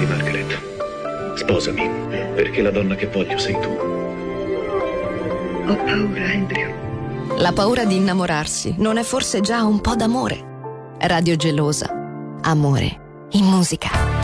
di Margaret. Sposami, perché la donna che voglio sei tu. Ho paura, Andrew. La paura di innamorarsi non è forse già un po' d'amore? Radio Gelosa. Amore in musica.